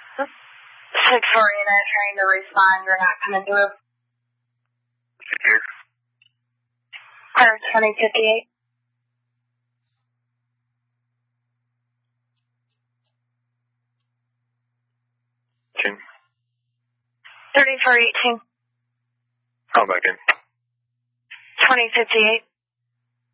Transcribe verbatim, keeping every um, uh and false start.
six four unit trying to respond. You're not coming through. Here. Car twenty fifty-eight. Two. thirty-four eighteen. Call back in. twenty fifty-eight.